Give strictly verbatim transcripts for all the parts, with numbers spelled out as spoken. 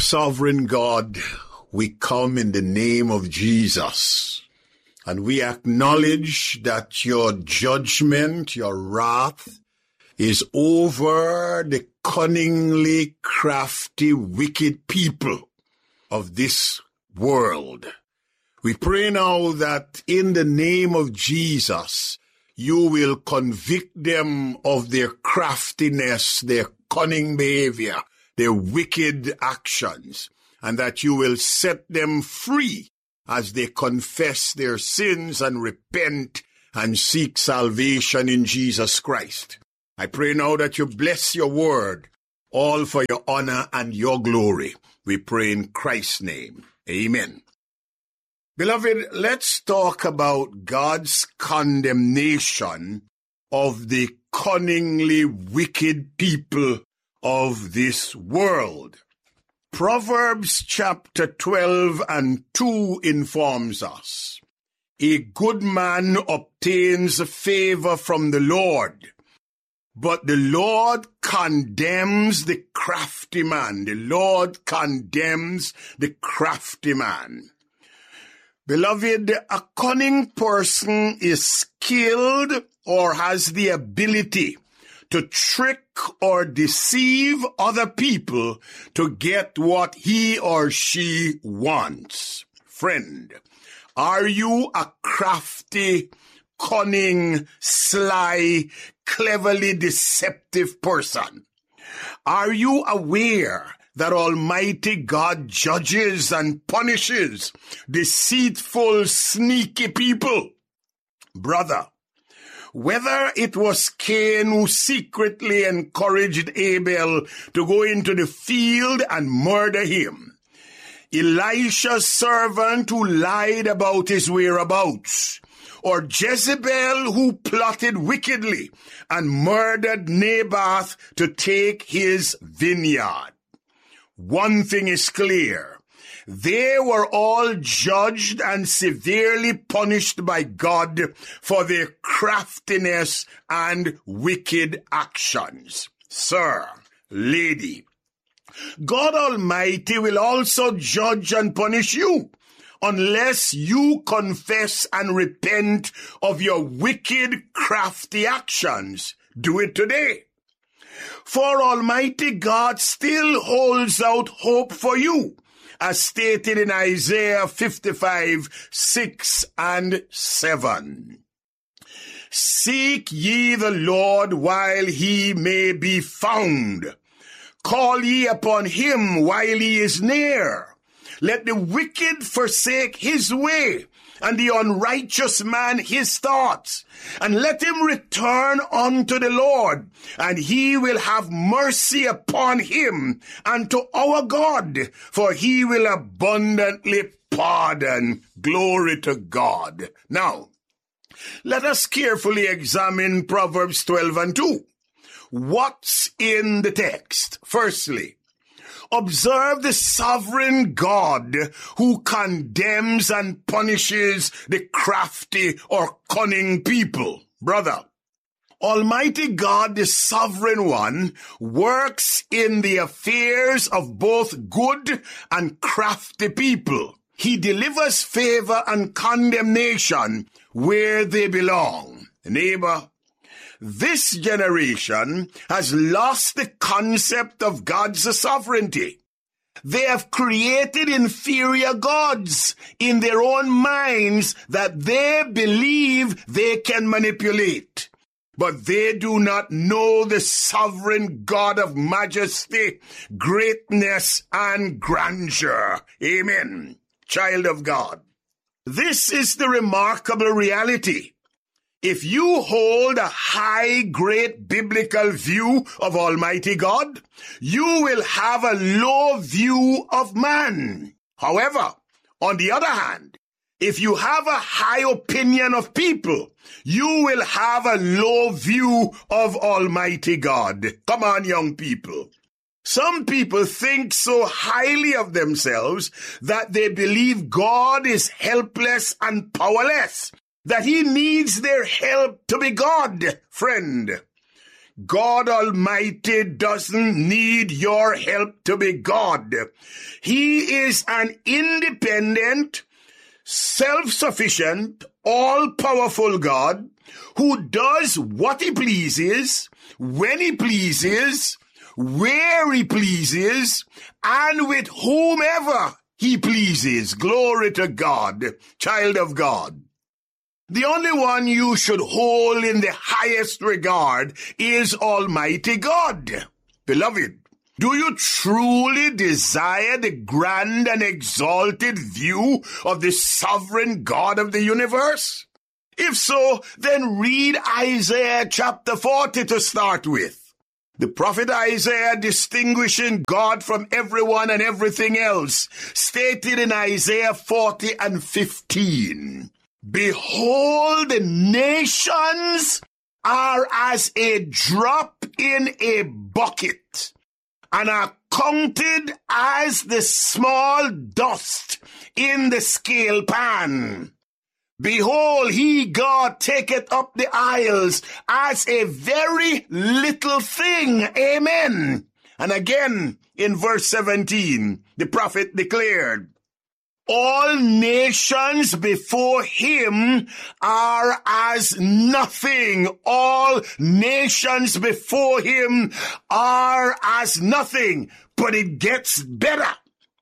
Sovereign God, we come in the name of Jesus, and we acknowledge that your judgment, your wrath, is over the cunningly crafty, wicked people of this world. We pray now that in the name of Jesus, you will convict them of their craftiness, their cunning behavior, their wicked actions, and that you will set them free as they confess their sins and repent and seek salvation in Jesus Christ. I pray now that you bless your word, all for your honor and your glory. We pray in Christ's name. Amen. Beloved, let's talk about God's condemnation of the cunningly wicked people of this world. Proverbs chapter twelve and two informs us, a good man obtains favor from the Lord, but the Lord condemns the crafty man. The Lord condemns the crafty man. Beloved, a cunning person is skilled or has the ability to trick or deceive other people to get what he or she wants. Friend, are you a crafty, cunning, sly, cleverly deceptive person? Are you aware that Almighty God judges and punishes deceitful, sneaky people? Brother, whether it was Cain who secretly encouraged Abel to go into the field and murder him, Elisha's servant who lied about his whereabouts, or Jezebel who plotted wickedly and murdered Naboth to take his vineyard, one thing is clear. They were all judged and severely punished by God for their craftiness and wicked actions. Sir, lady, God Almighty will also judge and punish you unless you confess and repent of your wicked, crafty actions. Do it today. For Almighty God still holds out hope for you, as stated in Isaiah fifty-five, six and seven. Seek ye the Lord while he may be found. Call ye upon him while he is near. Let the wicked forsake his way, and the unrighteous man his thoughts, and let him return unto the Lord, and he will have mercy upon him and to our God, for he will abundantly pardon. Glory to God. Now, let us carefully examine Proverbs twelve and two. What's in the text? Firstly, observe the sovereign God who condemns and punishes the crafty or cunning people. Brother, Almighty God, the sovereign one, works in the affairs of both good and crafty people. He delivers favor and condemnation where they belong. Neighbor, this generation has lost the concept of God's sovereignty. They have created inferior gods in their own minds that they believe they can manipulate. But they do not know the sovereign God of majesty, greatness, and grandeur. Amen. Child of God, this is the remarkable reality. If you hold a high, great biblical view of Almighty God, you will have a low view of man. However, on the other hand, if you have a high opinion of people, you will have a low view of Almighty God. Come on, young people. Some people think so highly of themselves that they believe God is helpless and powerless, that he needs their help to be God. Friend, God Almighty doesn't need your help to be God. He is an independent, self-sufficient, all-powerful God who does what he pleases, when he pleases, where he pleases, and with whomever he pleases. Glory to God, child of God. The only one you should hold in the highest regard is Almighty God. Beloved, do you truly desire the grand and exalted view of the sovereign God of the universe? If so, then read Isaiah chapter forty to start with. The prophet Isaiah, distinguishing God from everyone and everything else, stated in Isaiah forty and fifteen, "Behold, the nations are as a drop in a bucket, and are counted as the small dust in the scale pan. Behold, he, God, taketh up the isles as a very little thing." Amen. And again, in verse seventeen, the prophet declared, "All nations before him are as nothing." All nations before him are as nothing. But it gets better.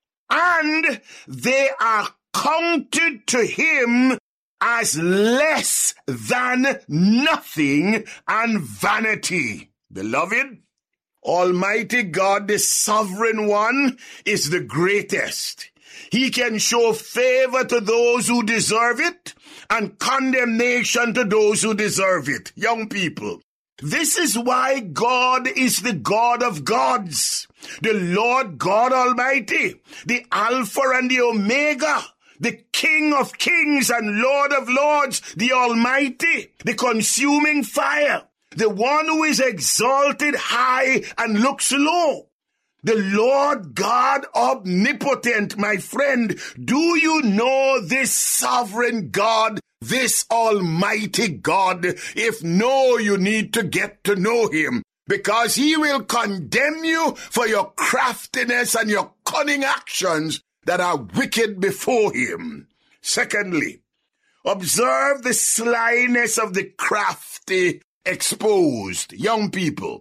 "And they are counted to him as less than nothing and vanity." Beloved, Almighty God, the sovereign one, is the greatest. He can show favor to those who deserve it and condemnation to those who deserve it. Young people, this is why God is the God of gods, the Lord God Almighty, the Alpha and the Omega, the King of kings and Lord of lords, the Almighty, the consuming fire, the one who is exalted high and looks low. The Lord God omnipotent, my friend. Do you know this sovereign God, this almighty God? If no, you need to get to know him, because he will condemn you for your craftiness and your cunning actions that are wicked before him. Secondly, observe the slyness of the crafty exposed. Young people,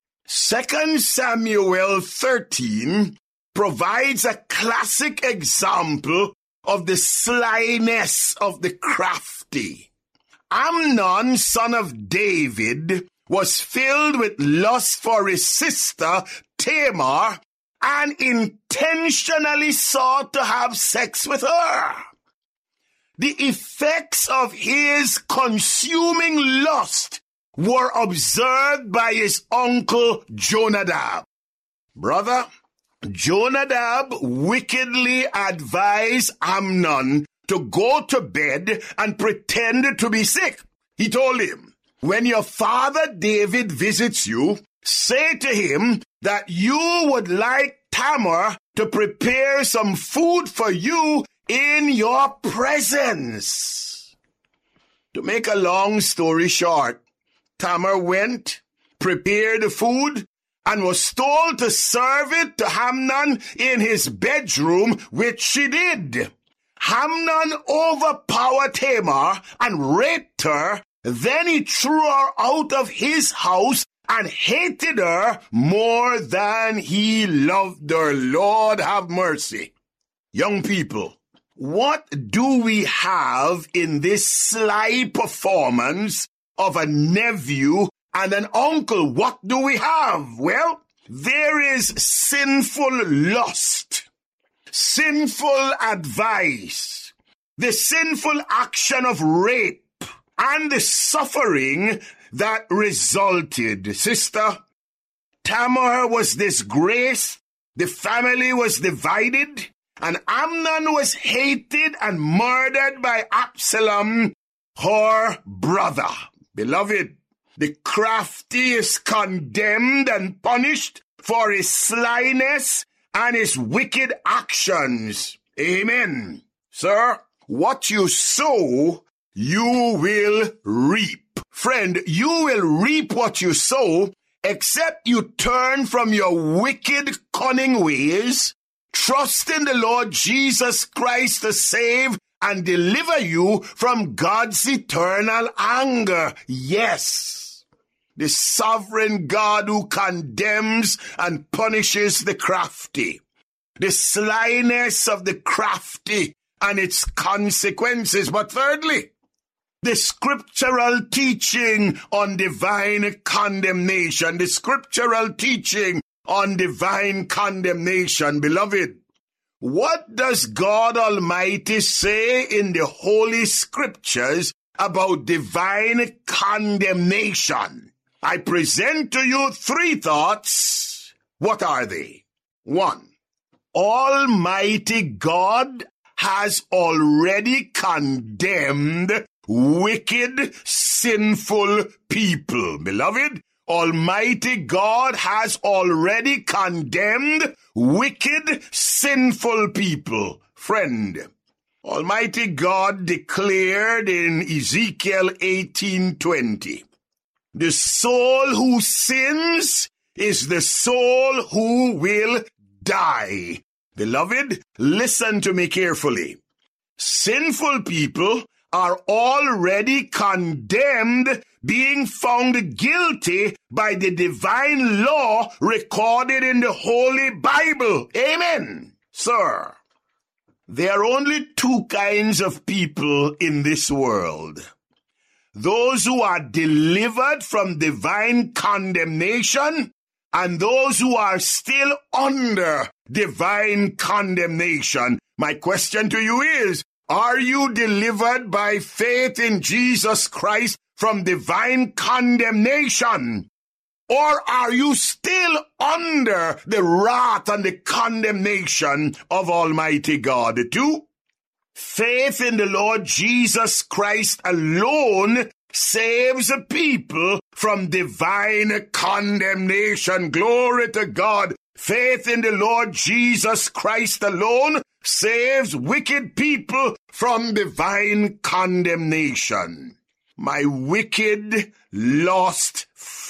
Second Samuel thirteen provides a classic example of the slyness of the crafty. Amnon, son of David, was filled with lust for his sister Tamar and intentionally sought to have sex with her. The effects of his consuming lust were observed by his uncle Jonadab. Brother, Jonadab wickedly advised Amnon to go to bed and pretend to be sick. He told him, "When your father David visits you, say to him that you would like Tamar to prepare some food for you in your presence." To make a long story short, Tamar went, prepared the food, and was told to serve it to Amnon in his bedroom, which she did. Amnon overpowered Tamar and raped her. Then he threw her out of his house and hated her more than he loved her. Lord have mercy. Young people, what do we have in this sly performance of a nephew and an uncle? What do we have? Well, there is sinful lust, sinful advice, the sinful action of rape, and the suffering that resulted. Sister, Tamar was disgraced, the family was divided, and Amnon was hated and murdered by Absalom, her brother. Beloved, the crafty is condemned and punished for his slyness and his wicked actions. Amen. Sir, what you sow, you will reap. Friend, you will reap what you sow except you turn from your wicked, cunning ways, trust in the Lord Jesus Christ to save and deliver you from God's eternal anger. Yes, the sovereign God who condemns and punishes the crafty. The slyness of the crafty and its consequences. But thirdly, the scriptural teaching on divine condemnation. The scriptural teaching on divine condemnation. Beloved, what does God Almighty say in the Holy Scriptures about divine condemnation? I present to you three thoughts. What are they? One, Almighty God has already condemned wicked, sinful people. Beloved, Almighty God has already condemned wicked, sinful people. Friend, Almighty God declared in Ezekiel eighteen twenty, the soul who sins is the soul who will die. Beloved, listen to me carefully. Sinful people are already condemned, being found guilty by the divine law recorded in the Holy Bible. Amen, sir. There are only two kinds of people in this world. Those who are delivered from divine condemnation and those who are still under divine condemnation. My question to you is, are you delivered by faith in Jesus Christ from divine condemnation? Or are you still under the wrath and the condemnation of Almighty God? The two, faith in the Lord Jesus Christ alone saves a people from divine condemnation. Glory to God. Faith in the Lord Jesus Christ alone saves wicked people from divine condemnation. My wicked, lost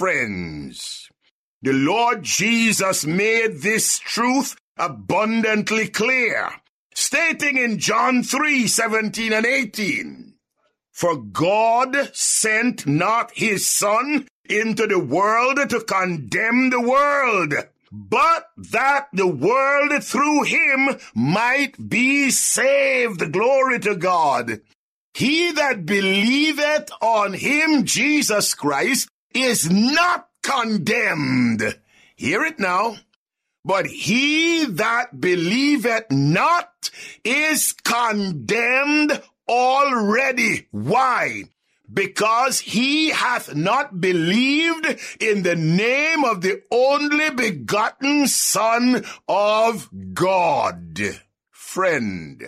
friends, the Lord Jesus made this truth abundantly clear, stating in John three seventeen and eighteen, for God sent not his Son into the world to condemn the world, but that the world through him might be saved. Glory to God. He that believeth on him, Jesus Christ, is not condemned. Hear it now. But he that believeth not is condemned already. Why? Because he hath not believed in the name of the only begotten Son of God. Friend,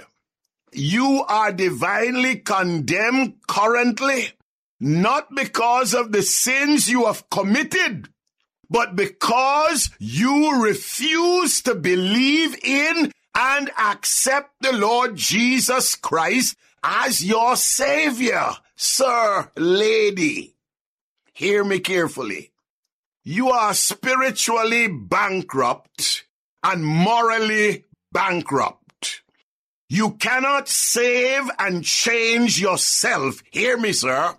you are divinely condemned currently, not because of the sins you have committed, but because you refuse to believe in and accept the Lord Jesus Christ as your Savior. Sir, lady, hear me carefully. You are spiritually bankrupt and morally bankrupt. You cannot save and change yourself. Hear me, sir.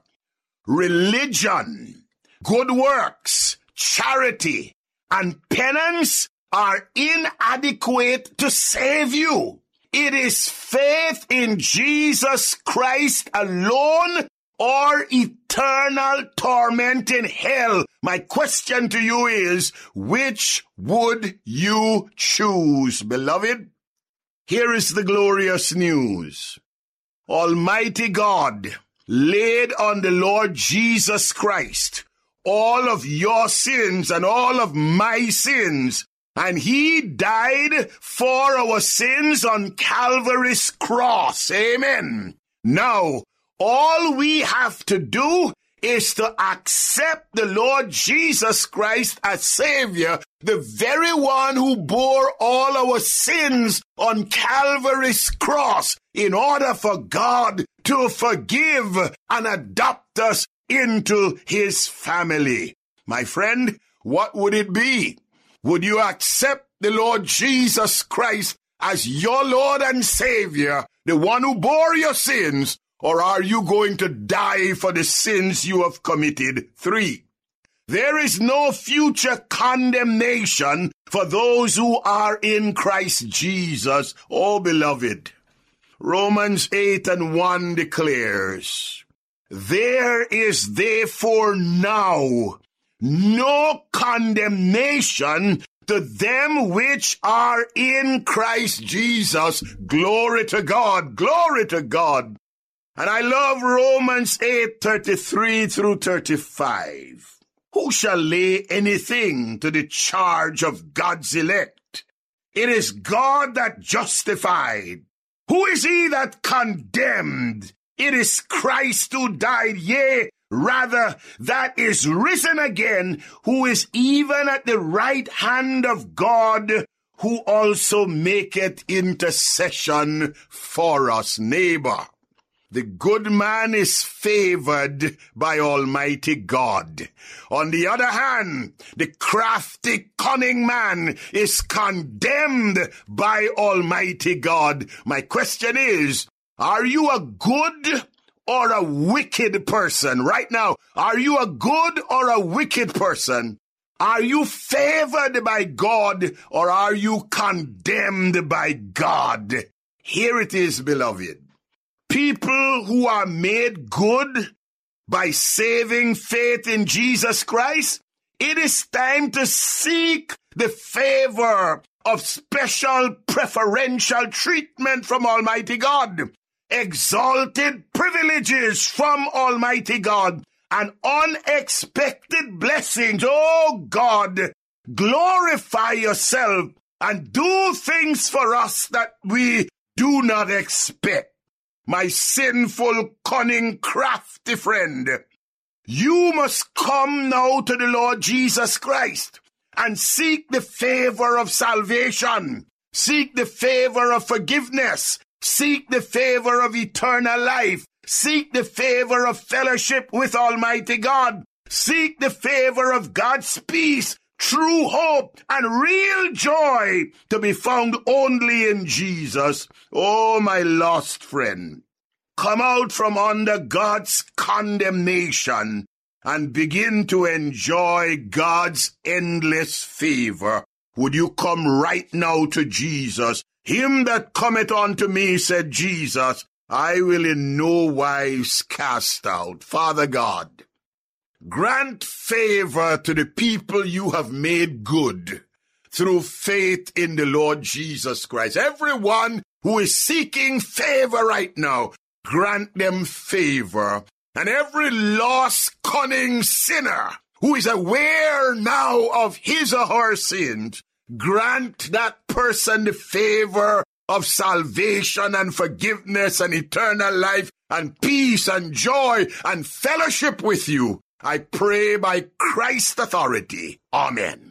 Religion, good works, charity, and penance are inadequate to save you. It is faith in Jesus Christ alone or eternal torment in hell. My question to you is, which would you choose, beloved? Here is the glorious news. Almighty God laid on the Lord Jesus Christ all of your sins and all of my sins, and he died for our sins on Calvary's cross. Amen. Now, all we have to do is to accept the Lord Jesus Christ as Savior, the very one who bore all our sins on Calvary's cross, in order for God to forgive and adopt us into his family. My friend, what would it be? Would you accept the Lord Jesus Christ as your Lord and Savior, the one who bore your sins, or are you going to die for the sins you have committed? Three, there is no future condemnation for those who are in Christ Jesus. Oh, beloved, Romans eight and one declares, there is therefore now no condemnation to them which are in Christ Jesus. Glory to God, glory to God. And I love Romans eight, thirty-three through thirty-five. Who shall lay anything to the charge of God's elect? It is God that justified. Who is he that condemned? It is Christ who died, yea, rather, that is risen again, who is even at the right hand of God, who also maketh intercession for us. Neighbor, the good man is favored by Almighty God. On the other hand, the crafty, cunning man is condemned by Almighty God. My question is, are you a good or a wicked person? Right now, are you a good or a wicked person? Are you favored by God or are you condemned by God? Here it is, beloved. People who are made good by saving faith in Jesus Christ, it is time to seek the favor of special preferential treatment from Almighty God, exalted privileges from Almighty God, and unexpected blessings. Oh God, glorify yourself and do things for us that we do not expect. My sinful, cunning, crafty friend, you must come now to the Lord Jesus Christ and seek the favor of salvation, seek the favor of forgiveness, seek the favor of eternal life, seek the favor of fellowship with Almighty God, seek the favor of God's peace, true hope, and real joy to be found only in Jesus. Oh, my lost friend, come out from under God's condemnation and begin to enjoy God's endless favor. Would you come right now to Jesus? Him that cometh unto me, said Jesus, I will in no wise cast out. Father God, grant favor to the people you have made good through faith in the Lord Jesus Christ. Everyone who is seeking favor right now, grant them favor. And every lost, cunning sinner who is aware now of his or her sins, grant that person the favor of salvation and forgiveness and eternal life and peace and joy and fellowship with you. I pray by Christ's authority. Amen.